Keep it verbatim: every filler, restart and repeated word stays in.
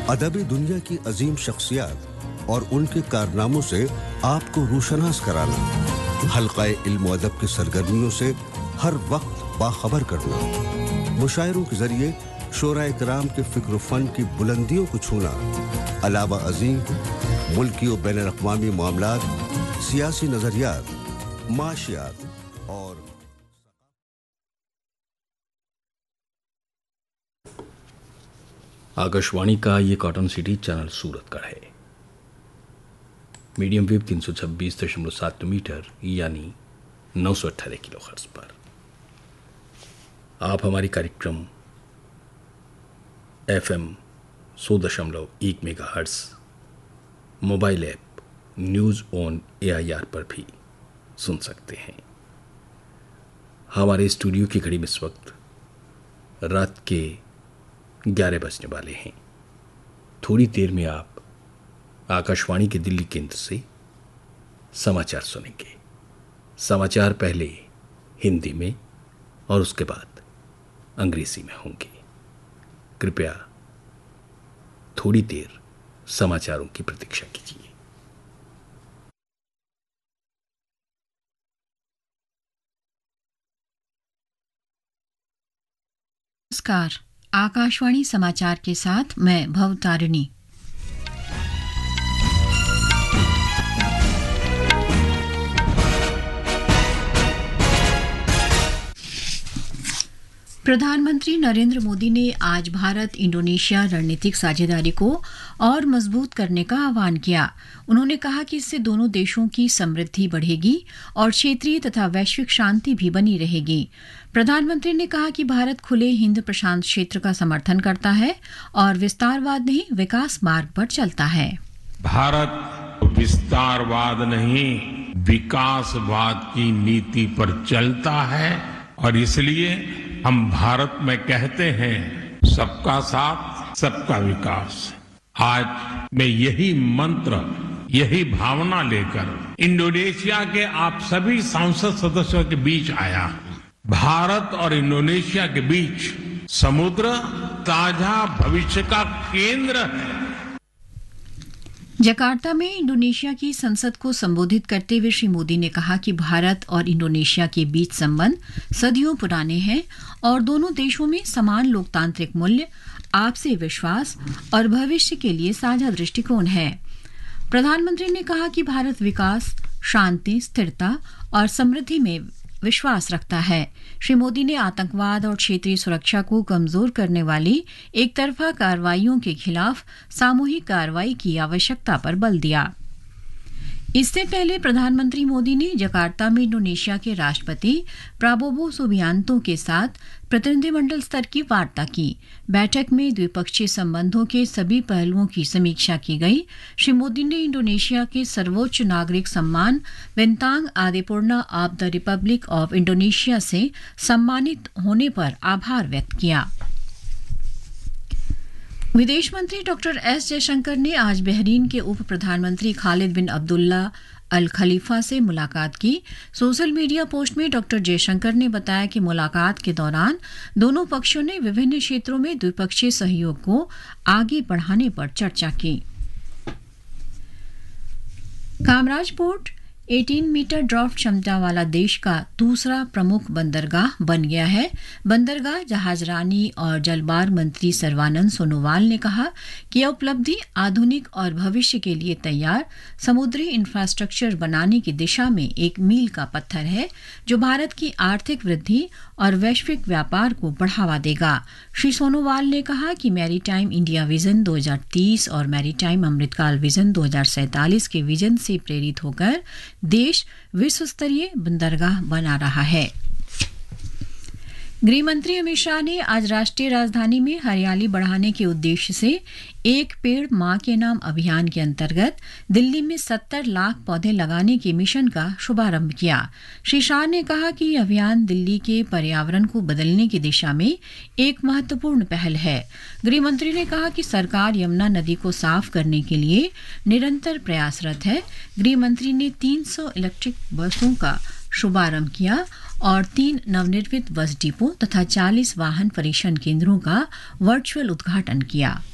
अदबी दुनिया की अजीम शख्सियात और उनके कारनामों से आपको रोशनास कराना, हल्क़ाए इल्म व अदब की सरगर्मियों से हर वक्त बाखबर करना, मुशायरों के जरिए शोराए किराम के फिक्र फन की बुलंदियों को छूना, अलावा अजीम मुल्की और बैनुल अक़वामी मामलात, सियासी नजरियात, माशियात और आकाशवाणी का ये कॉटन सिटी चैनल सूरत का है। मीडियम वेव तीन सौ छब्बीस दशमलव सात मीटर यानी नौ सौ अट्ठारह किलो हर्ट्ज पर आप हमारी कार्यक्रम एफ एम सौ दशमलव एक mega hertz, mobile app news on A I R पर भी सुन सकते हैं। हमारे स्टूडियो की घड़ी में इस वक्त रात के ग्यारह बजने वाले हैं। थोड़ी देर में आप आकाशवाणी के दिल्ली केंद्र से समाचार सुनेंगे। समाचार पहले हिंदी में और उसके बाद अंग्रेजी में होंगे। कृपया थोड़ी देर समाचारों की प्रतीक्षा कीजिए। नमस्कार, आकाशवाणी समाचार के साथ मैं भवतारिणी। प्रधानमंत्री नरेंद्र मोदी ने आज भारत इंडोनेशिया रणनीतिक साझेदारी को और मजबूत करने का आह्वान किया। उन्होंने कहा कि इससे दोनों देशों की समृद्धि बढ़ेगी और क्षेत्रीय तथा वैश्विक शांति भी बनी रहेगी। प्रधानमंत्री ने कहा कि भारत खुले हिंद प्रशांत क्षेत्र का समर्थन करता है और विस्तारवाद नहीं, विकास मार्ग पर चलता है। भारत विस्तारवाद नहीं, विकासवाद की नीति पर चलता है और इसलिए हम भारत में कहते हैं सबका साथ, सबका विकास। आज मैं यही मंत्र, यही भावना लेकर इंडोनेशिया के आप सभी सांसद सदस्यों के बीच आया हूं। भारत और इंडोनेशिया के बीच समुद्र ताजा भविष्य का केंद्र है। जकार्ता में इंडोनेशिया की संसद को संबोधित करते हुए श्री मोदी ने कहा कि भारत और इंडोनेशिया के बीच संबंध सदियों पुराने हैं और दोनों देशों में समान लोकतांत्रिक मूल्य, आपसी विश्वास और भविष्य के लिए साझा दृष्टिकोण है। प्रधानमंत्री ने कहा कि भारत विकास, शांति, स्थिरता और समृद्धि में विश्वास रखता है। श्री मोदी ने आतंकवाद और क्षेत्रीय सुरक्षा को कमजोर करने वाली एक तरफा कार्रवाइयों के खिलाफ सामूहिक कार्रवाई की आवश्यकता पर बल दिया। इससे पहले प्रधानमंत्री मोदी ने जकार्ता में इंडोनेशिया के राष्ट्रपति प्राबोवो सुबियांतो के साथ प्रतिनिधिमंडल स्तर की वार्ता की। बैठक में द्विपक्षीय संबंधों के सभी पहलुओं की समीक्षा की गई। श्री मोदी ने इंडोनेशिया के सर्वोच्च नागरिक सम्मान बिंतांग आदिपूर्णा of the Republic of Indonesia से सम्मानित होने पर आभार व्यक्त किया। विदेश मंत्री डॉक्टर एस जयशंकर ने आज बहरीन के उप प्रधानमंत्री खालिद बिन अब्दुल्ला अल खलीफा से मुलाकात की। सोशल मीडिया पोस्ट में डॉक्टर जयशंकर ने बताया कि मुलाकात के दौरान दोनों पक्षों ने विभिन्न क्षेत्रों में द्विपक्षीय सहयोग को आगे बढ़ाने पर चर्चा की। कामराज पोर्ट अठारह मीटर ड्राफ्ट क्षमता वाला देश का दूसरा प्रमुख बंदरगाह बन गया है। बंदरगाह, जहाजरानी और जलमार्ग मंत्री सर्बानंद सोनोवाल ने कहा कि यह उपलब्धि आधुनिक और भविष्य के लिए तैयार समुद्री इंफ्रास्ट्रक्चर बनाने की दिशा में एक मील का पत्थर है, जो भारत की आर्थिक वृद्धि और वैश्विक व्यापार को बढ़ावा देगा। श्री सोनोवाल ने कहा कि मैरीटाइम इंडिया विजन दो हज़ार तीस और मैरीटाइम अमृतकाल विजन दो हज़ार सैंतालीस के विजन से प्रेरित होकर देश विश्व स्तरीय बंदरगाह बना रहा है। गृह मंत्री अमित शाह ने आज राष्ट्रीय राजधानी में हरियाली बढ़ाने के उद्देश्य से एक पेड़ मां के नाम अभियान के अंतर्गत दिल्ली में सत्तर लाख पौधे लगाने के मिशन का शुभारंभ किया। श्री शाह ने कहा कि यह अभियान दिल्ली के पर्यावरण को बदलने की दिशा में एक महत्वपूर्ण पहल है। गृह मंत्री ने कहा कि सरकार यमुना नदी को साफ करने के लिए निरंतर प्रयासरत है। गृह मंत्री ने तीन सौ इलेक्ट्रिक बसों का शुभारंभ किया और तीन नवनिर्मित बस डिपो तथा चालीस वाहन परीक्षण केंद्रों का वर्चुअल उद्घाटन किया।